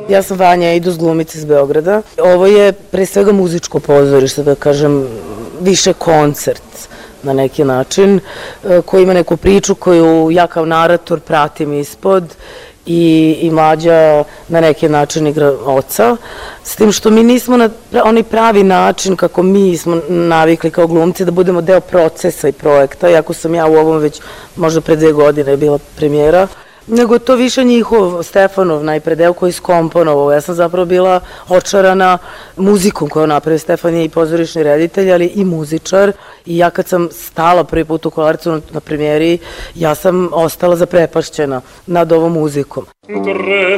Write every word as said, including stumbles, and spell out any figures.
Ja sam Vanja Idus, glumica iz Beograda. Ovo je pre svega muzičko pozorište, da kažem, više koncert na neki način, koji ima neku priču koju ja kao narator pratim ispod i, i Mlađa na neki način igra oca. S tim što mi nismo na onaj pravi način kako mi smo navikli kao glumci da budemo deo procesa i projekta, iako sam ja u ovom već možda pre dve godine bila premijera, nego je to više njihov, Stefanov najpre deo koji je skomponovao. Ja sam zapravo bila očarana muzikom koju napravio. Stefan je i pozorišni reditelj, ali i muzičar. I ja kad sam stala prvi put u Kolarcu na premijeri, ja sam ostala zaprepašćena nad ovom muzikom. Tre